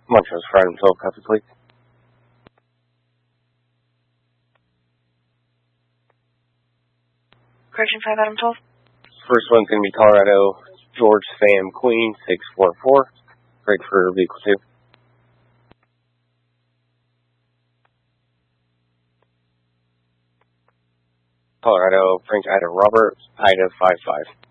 Montrose for item 12, copy, please. Correction 5, item 12. First one's going to be Colorado George Sam Queen 644. Ready for vehicle 2. Colorado Frank Ida Robert Ida 55.